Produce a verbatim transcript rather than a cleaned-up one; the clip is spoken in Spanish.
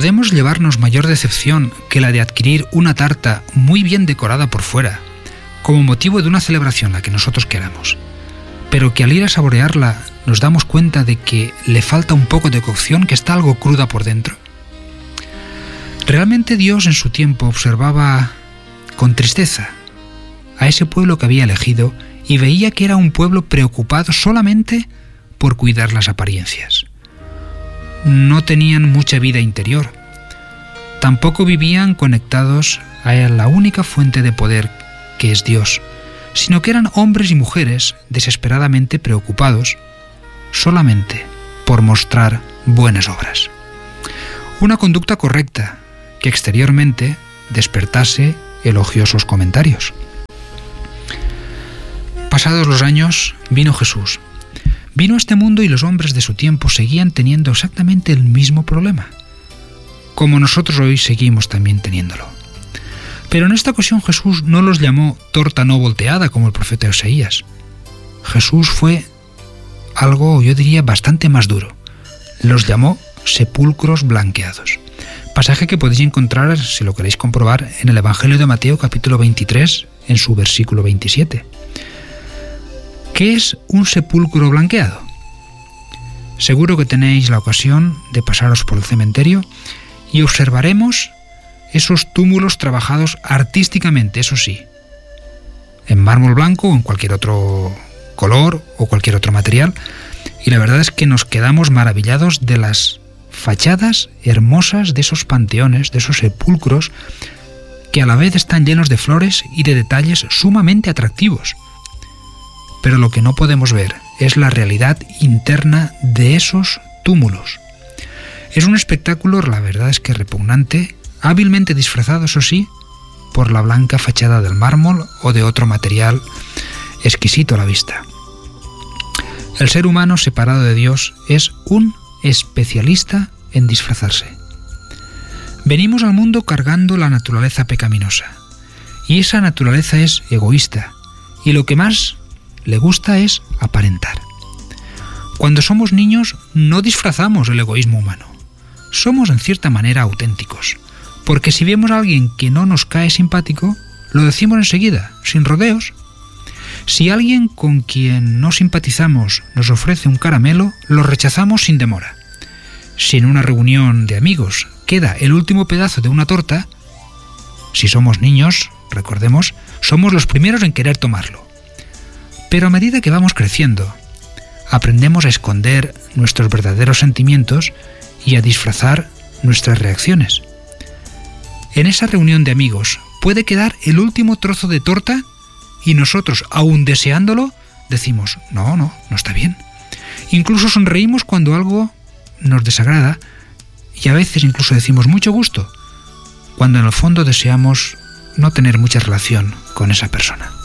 podemos llevarnos mayor decepción que la de adquirir una tarta muy bien decorada por fuera, como motivo de una celebración la que nosotros queramos, pero que al ir a saborearla nos damos cuenta de que le falta un poco de cocción, que está algo cruda por dentro? Realmente Dios en su tiempo observaba con tristeza a ese pueblo que había elegido y veía que era un pueblo preocupado solamente por cuidar las apariencias. No tenían mucha vida interior. Tampoco vivían conectados a la única fuente de poder que es Dios, sino que eran hombres y mujeres desesperadamente preocupados solamente por mostrar buenas obras. Una conducta correcta que exteriormente despertase elogiosos comentarios. Pasados los años, vino Jesús. Vino a este mundo y los hombres de su tiempo seguían teniendo exactamente el mismo problema, como nosotros hoy seguimos también teniéndolo. Pero en esta ocasión Jesús no los llamó torta no volteada como el profeta Oseías. Jesús fue algo, yo diría, bastante más duro. Los llamó sepulcros blanqueados. Pasaje que podéis encontrar, si lo queréis comprobar, en el Evangelio de Mateo capítulo veintitrés, en su versículo veintisiete. ¿Qué es un sepulcro blanqueado? Seguro que tenéis la ocasión de pasaros por el cementerio y observaremos esos túmulos trabajados artísticamente, eso sí, en mármol blanco o en cualquier otro color o cualquier otro material, y la verdad es que nos quedamos maravillados de las fachadas hermosas de esos panteones, de esos sepulcros, que a la vez están llenos de flores y de detalles sumamente atractivos. Pero lo que no podemos ver es la realidad interna de esos túmulos. Es un espectáculo, la verdad es que repugnante, hábilmente disfrazado, eso sí, por la blanca fachada del mármol o de otro material exquisito a la vista. El ser humano separado de Dios es un especialista en disfrazarse. Venimos al mundo cargando la naturaleza pecaminosa, y esa naturaleza es egoísta, y lo que más le gusta es aparentar. Cuando somos niños no disfrazamos el egoísmo humano. Somos en cierta manera auténticos, porque si vemos a alguien que no nos cae simpático, lo decimos enseguida, sin rodeos. Si alguien con quien no simpatizamos nos ofrece un caramelo, lo rechazamos sin demora. Si en una reunión de amigos queda el último pedazo de una torta, si somos niños, recordemos, somos los primeros en querer tomarlo. Pero a medida que vamos creciendo, aprendemos a esconder nuestros verdaderos sentimientos y a disfrazar nuestras reacciones. En esa reunión de amigos puede quedar el último trozo de torta y nosotros, aún deseándolo, decimos, no, no, no está bien. Incluso sonreímos cuando algo nos desagrada y a veces incluso decimos mucho gusto, cuando en el fondo deseamos no tener mucha relación con esa persona.